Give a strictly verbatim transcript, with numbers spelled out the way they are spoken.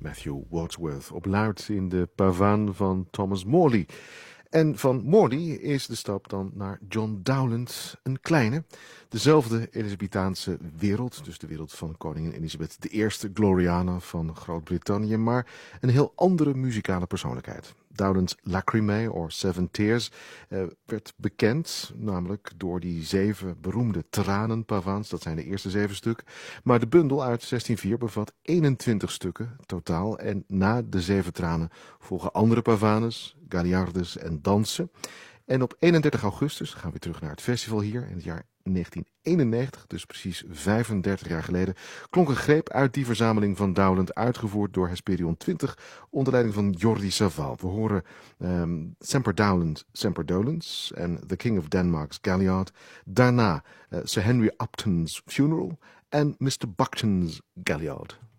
Matthew Wordsworth op luid in de pavaan van Thomas Morley. En van Morley is de stap dan naar John Dowland, een kleine. Dezelfde Elisabethaanse wereld, dus de wereld van koningin Elisabeth de Eerste, Gloriana van Groot-Brittannië, maar een heel andere muzikale persoonlijkheid. Dowland's Lacrimae, or Seven Tears, eh, werd bekend, namelijk door die zeven beroemde tranenpavaans, dat zijn de eerste zeven stukken. Maar de bundel uit zestien vier bevat eenentwintig stukken totaal en na de zeven tranen volgen andere pavanes, Galliardes en dansen. En op eenendertig augustus gaan we terug naar het festival hier in het jaar negentien eenennegentig, dus precies vijfendertig jaar geleden, klonk een greep uit die verzameling van Dowland, uitgevoerd door Hesperion twintig onder leiding van Jordi Savall. We horen um, Semper Dowland, Semper Dolens en The King of Denmark's Galliard. Daarna uh, Sir Henry Upton's Funeral en mister Buckton's Galliard.